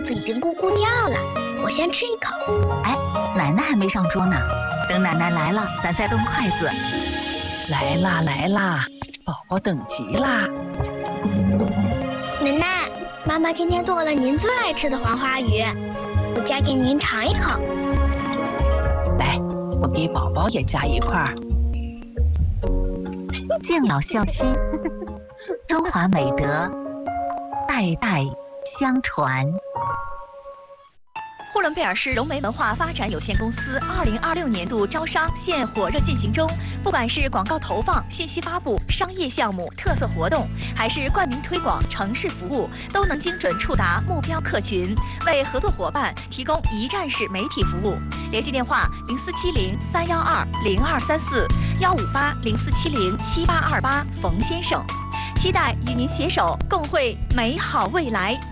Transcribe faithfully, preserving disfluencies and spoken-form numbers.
子已经咕咕叫了，我先吃一口。 哎，奶奶还没上桌呢，等奶奶来了，咱再动筷子。 来啦来啦，宝宝等急啦！ 奶奶，妈妈今天做了您最爱吃的黄花鱼，我夹给您尝一口。 来，我给宝宝也夹一块儿。 敬老孝亲，中华美德代代相传。 呼伦贝尔市融媒文化发展有限公司二零二六年度招商现火热进行中，不管是广告投放、信息发布、商业项目、特色活动，还是冠名推广、城市服务，都能精准触达目标客群，为合作伙伴提供一站式媒体服务。联系电话：零四七零三幺二零二三四幺五八零四七零七八二八，冯先生。期待与您携手，共绘美好未来。